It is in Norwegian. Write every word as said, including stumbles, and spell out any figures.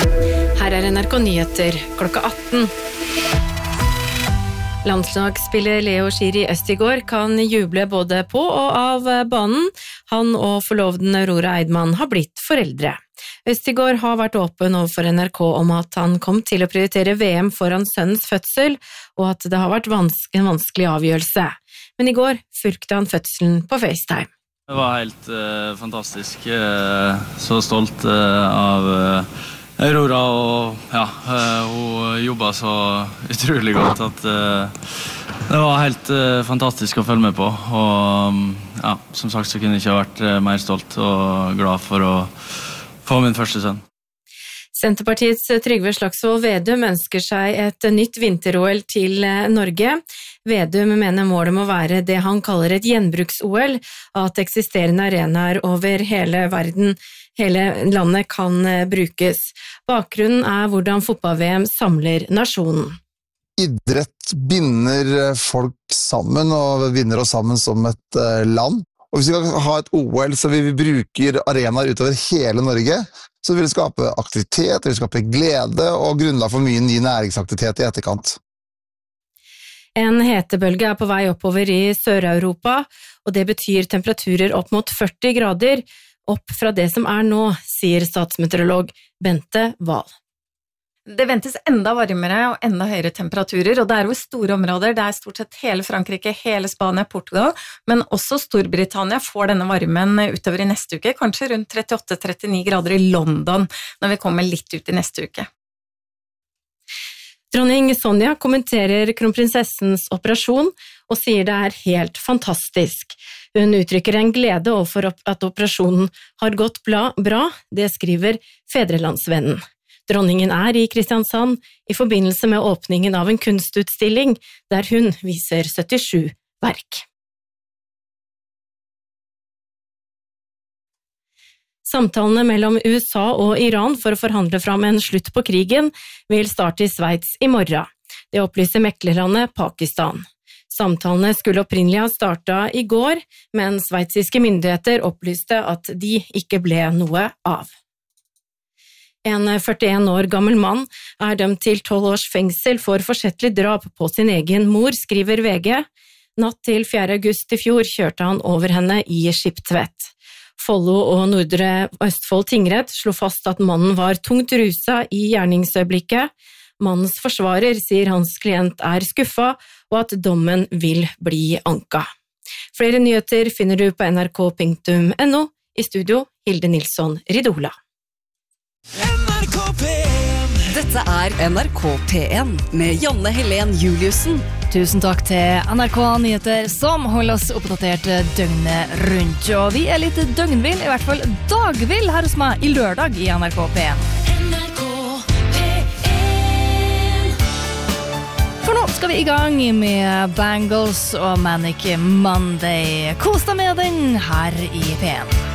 Her er N R K Nyheter klokka atten. Landslagsspiller Leo Schiri Østigård kan juble både på og av banen. Han og forloveden Aurora Eidman har blitt foreldre. Østigård har vært åpen overfor N R K om at han kom til å prioritere V M foran sønnens fødsel, og at det har vært vanske, en vanskelig avgjørelse. Men i går fulgte han fødselen på FaceTime. Det var helt uh, fantastisk. Uh, så stolt uh, av uh, Aurora, og ja, uh, hun jobbet så utrolig godt at uh, det var helt uh, fantastisk å følge med på. Og um, ja, som sagt så kunne jeg ikke ha vært uh, mer stolt og glad for å få min første sønn. Senterpartiets Trygve Slagsvold Vedum ønsker seg et nytt vinter-O L til Norge. Vedum mener målet må være det han kaller et gjenbruks-O L, at eksisterende arenaer over hele verden, hele landet kan brukes. Bakgrunnen er hvordan fotball-V M samler nasjonen. Idrett binder folk sammen og binder oss sammen som et land. Og hvis vi skal ha et O L så vi bruker arenaer utover hele Norge, så vil det skape aktivitet, det vil skape glede og grunnlag for mye ny næringsaktivitet i etterkant. En hetebølge er på vei oppover i Sør-Europa, og det betyr temperaturer opp mot førti grader, opp fra det som er nå, sier statsmeteorolog Bente Wahl. Det ventes enda varmere og enda høyere temperaturer, og det er jo store områder, det er stort sett hele Frankrike, hele Spania, Portugal, men også Storbritannia får denne varmen utover i neste uke, kanskje rundt trettiåtte til trettini grader i London, når vi kommer litt ut i neste uke. Dronning Sonja kommenterer kronprinsessens operasjon og sier det er helt fantastisk. Hun uttrykker en glede overfor at operasjonen har gått bra, det skriver Fedrelandsvennen. Dronningen er i Kristiansand i forbindelse med åpningen av en kunstutstilling der hun viser syttisju verk. Samtalene mellom U S A og Iran for å forhandle fram en slutt på krigen vil starte i Sveits i morgen. Det opplyser meklerlandet Pakistan. Samtalene skulle opprinnelig ha startet i går, men sveitsiske myndigheter opplyste at de ikke ble noe av. En førtien år gammel mann er dømt til tolv års fengsel for forsettlig drap på sin egen mor, skriver V G. Natt til fjerde august i fjor kjørte han over henne i Skiptvet. Follo og Nordre Østfold tingrett slo fast at mannen var tungt rusa i gjerningsøyeblikket. Mannens forsvarer sier hans klient er skuffa, og at dommen vil bli anka. Flere nyheter finner du på n r k punktum n o. I studio, Hilde Nilsson Ridola. N R K P en. Dette er N R K P en med Janne Helen Juliussen. Tusen takk til N R K Nyheter som holder oss oppdatert døgnet rundt. Og vi er litt døgnvill, i hvert fall dagvill her hos meg i lørdag i N R K P en. N R K P en. For nå skal vi i gang med Bangles og Manic Monday. Kos deg med den her i P en.